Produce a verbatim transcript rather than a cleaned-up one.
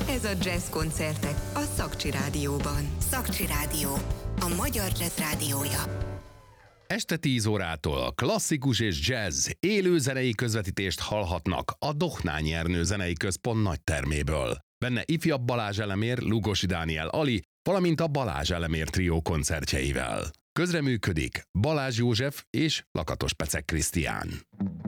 Ez a Jazz Koncertek a Szakcsi Rádióban. Szakcsi Rádió, a magyar jazz rádiója. Este tíz órától klasszikus és jazz élő zenei közvetítést hallhatnak a Dohnányi Ernő Zenei Központ nagyterméből. Benne ifjabb Balázs Elemér, Lugosi Dániel Ali, valamint a Balázs Elemér trió koncertjeivel. Közreműködik Balázs József és Lakatos Pecek Krisztián.